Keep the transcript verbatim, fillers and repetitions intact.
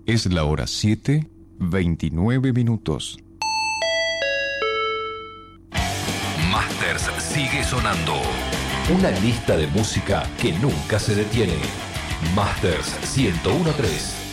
Es la hora siete, veintinueve minutos. Masters sigue sonando. Una lista de música que nunca se detiene. Masters ciento uno punto tres.